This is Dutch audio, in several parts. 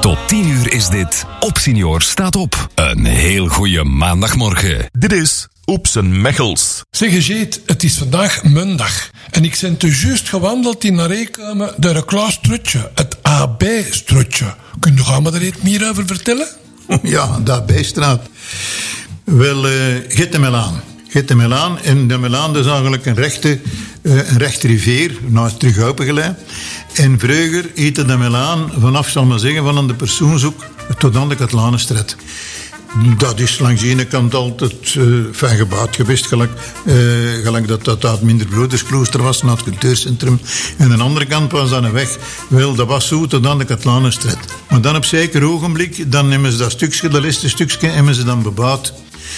Tot 10 uur is dit Op Senior staat op. Een heel goede maandagmorgen. Dit is Op zijn Mechels. Zeg Jeet, het is vandaag maandag. En ik ben te juist gewandeld in Nareekamer door een klein strutje. Het AB-strutje. Kun je me daar iets meer over vertellen? Ja, de AB-straat. Wel, Gitte Melaan. Gitte Melaan. En de Melaan is eigenlijk een rechte rivier. Nou is het terug opengeleid. En vroeger heette de Melaan vanaf, zal maar zeggen, van de Persoonshoek tot aan de Katlanenstraat. Dat is langs de ene kant altijd fijn gebouwd geweest, gelijk dat het Minderbroedersklooster was, naar het cultuurcentrum. En aan de andere kant was dat een weg. Wel, dat was zo tot aan de Katlanenstraat. Maar dan op zeker ogenblik, dan nemen ze dat stukje, dat laatste stukje, hebben ze dan bebouwd.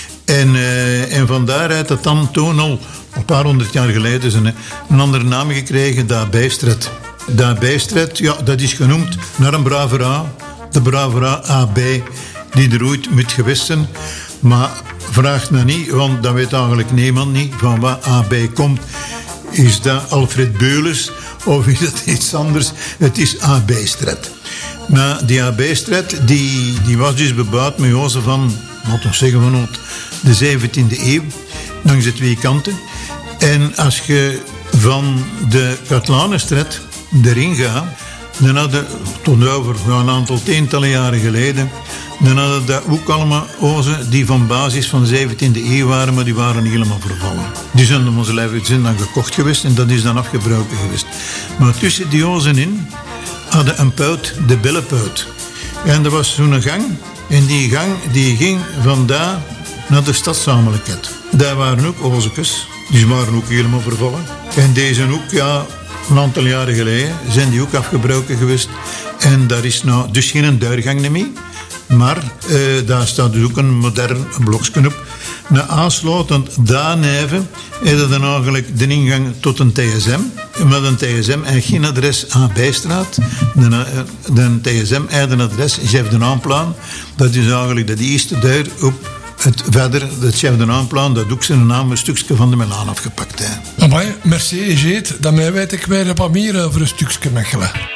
En van daaruit dat dan toen al een paar honderd jaar geleden een andere naam gekregen, de AB-straat. De AB-straat, ja, dat is genoemd naar een bravera, de bravera AB, die er ooit met geweest zijn. Maar vraag nou niet, want dat weet eigenlijk niemand niet van wat AB komt. Is dat Alfred Beulens of is dat iets anders? Het is AB-straat. Maar die AB-straat die was dus bebouwd met Jozef van, laten we zeggen, van de 17e eeuw, langs de twee kanten. En als je van de Katlanenstraat erin gaat, dan hadden tot over een aantal tientallen jaren geleden, dan hadden dat ook allemaal ozen die van basis van de 17e eeuw waren, maar die waren niet helemaal vervallen. Die zijn om onze lijf dan gekocht geweest en dat is dan afgebroken geweest. Maar tussen die ozen in hadden een puit, de Billenpuit. En er was zo'n gang, en die gang die ging van daar naar de stadszamelijkheid. Daar waren ook ozekes, die waren ook helemaal vervallen. En deze ook, ja, een aantal jaren geleden zijn die ook afgebroken geweest. En daar is nou dus geen duurgang meer. Maar daar staat dus ook een modern blokje op. Na aansluitend daarneven is dat dan eigenlijk de ingang tot een TSM. Met een TSM en geen adres AB-straat. De TSM heeft een adres, chef de naamplan. Dat is eigenlijk de eerste deur op het verder, het chef de naamplan, dat ook zijn naam een stukje van de Melaan afgepakt. Amai, merci Jeet, daarmee weet ik weer wat meer over een stukje Mechelen.